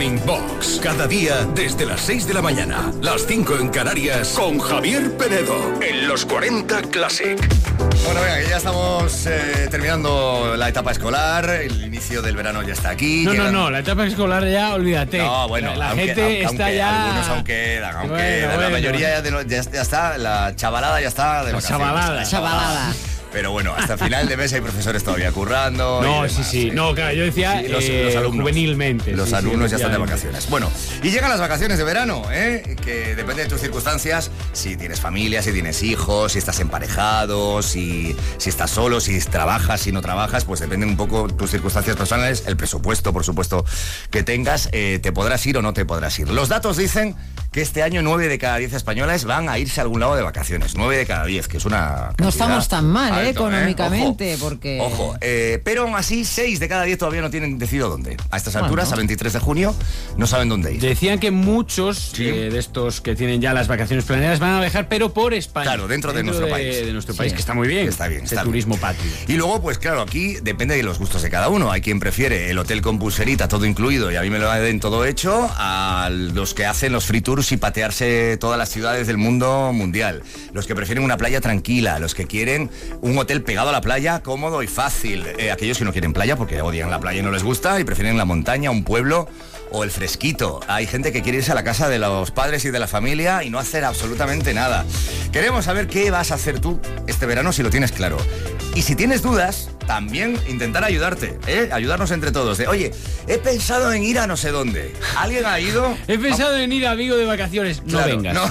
Morning Box. Cada día desde las 6 de la mañana, las 5 en Canarias, con Javier Penedo en los 40 Classic. Bueno, venga, que ya estamos terminando la etapa escolar, el inicio del verano ya está aquí. No, la etapa escolar ya, olvídate. No, bueno, la gente está ya... Algunos aún quedan, la mayoría ya está, la chavalada ya está de vacaciones. La chavalada. Pero bueno, hasta final de mes hay profesores todavía currando. No, demás, sí. No, claro, yo decía los alumnos, juvenilmente. Los alumnos ya están de vacaciones. Bueno, y llegan las vacaciones de verano, que depende de tus circunstancias, si tienes familia, si tienes hijos, si estás emparejado, si estás solo, si trabajas, si no trabajas, pues dependen un poco tus circunstancias personales, el presupuesto, por supuesto, que tengas, te podrás ir o no te podrás ir. Los datos dicen que este año 9 de cada 10 españoles van a irse a algún lado de vacaciones. 9 de cada 10, que es una cantidad. No estamos tan mal, alto, económicamente, Ojo, porque... Ojo, pero aún así, 6 de cada 10 todavía no tienen decidido dónde. A estas alturas, a 23 de junio, no saben dónde ir. Decían que muchos de estos que tienen ya las vacaciones planeadas van a viajar, pero por España. Claro, dentro de nuestro país. De nuestro país, que está muy bien. Está bien, está turismo patrio. Y luego, pues claro, aquí depende de los gustos de cada uno. Hay quien prefiere el hotel con pulserita, todo incluido, y a mí me lo den todo hecho, a los que hacen los free tours y patearse todas las ciudades del mundo mundial. Los que prefieren una playa tranquila, los que quieren un hotel pegado a la playa, cómodo y fácil. Aquellos que no quieren playa porque odian la playa y no les gusta y prefieren la montaña, un pueblo o el fresquito. Hay gente que quiere irse a la casa de los padres y de la familia y no hacer absolutamente nada. Queremos saber qué vas a hacer tú este verano si lo tienes claro. Y si tienes dudas, también intentar ayudarte, ayudarnos entre todos. Oye, he pensado en ir a no sé dónde. ¿Alguien ha ido? He pensado en ir a Vigo de vacaciones. No vengas. No.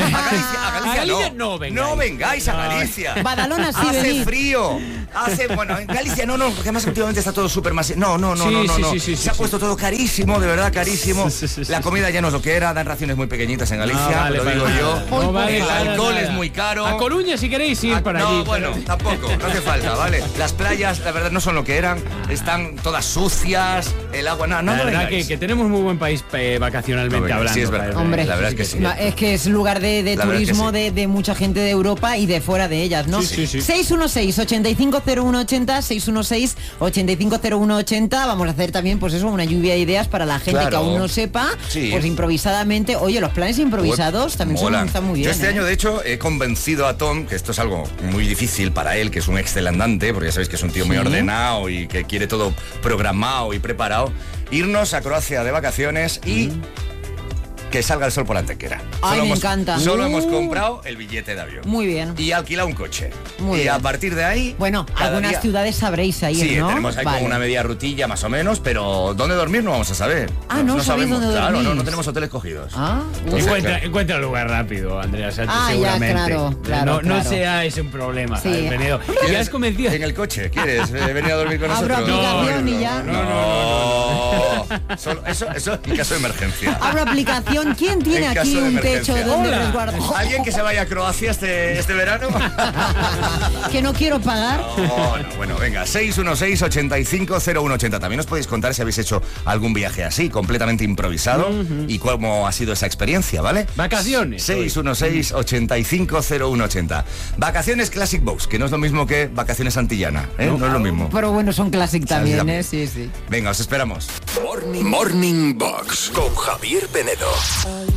A Galicia no vengáis. No vengáis a Galicia. Badalona sí hace venid. Frío. Bueno, en Galicia no, porque además últimamente está todo súper más... No. Se ha puesto todo carísimo, de verdad carísimo. La comida ya no es lo que era, dan raciones muy pequeñitas en Galicia, lo digo yo. El alcohol es muy caro. A Coruña si queréis ir para allí. No, bueno, tampoco, no hace falta, ¿vale? Las playas, la verdad, no son lo que eran, están todas sucias, el agua, no. La verdad que tenemos muy buen país vacacionalmente hablando. Sí, es verdad. Hombre, la verdad es que sí. Es que es lugar de turismo sí. de mucha gente de Europa y de fuera de ellas, ¿no? Sí. 616-850180, 616-850180. Vamos a hacer también, pues eso, una lluvia de ideas para la gente que aún no sepa, pues improvisadamente. Oye, los planes improvisados también están muy bien. Yo este año, de hecho, he convencido a Tom, que esto es algo muy difícil para él, que es un excelente, porque ya sabéis que es un tío muy ordenado y que quiere todo programado y preparado, irnos a Croacia de vacaciones y que salga el sol por Antequera. Me encanta. Solo hemos comprado el billete de avión. Muy bien. Y alquilado un coche. Muy bien. A partir de ahí... Bueno, algunas ciudades sabréis ahí, sí, ¿no? tenemos ahí como una media rutilla más o menos, pero ¿dónde dormir no vamos a saber? No sabemos dónde dormir. Claro, no tenemos hoteles cogidos. Encuentra el lugar rápido, Andrea Sánchez, seguramente. Claro, no sea ese un problema, sí. Venido. ¿Ya has convencido? En el coche, ¿quieres venir a dormir con nosotros? Abro aplicación y ya. No. Eso en caso de emergencia. Abro aplicación. ¿Quién tiene aquí un techo donde resguardar? ¿Alguien que se vaya a Croacia este verano? Que no quiero pagar. No, bueno, venga, 616-850180. También os podéis contar si habéis hecho algún viaje así, completamente improvisado, y cómo ha sido esa experiencia, ¿vale? Vacaciones. 616-850180. Vacaciones Classic Box, que no es lo mismo que vacaciones Antillana, no es lo mismo. Pero bueno, son Classic también, Sí. Venga, os esperamos. Morning Box con Javier Penedo.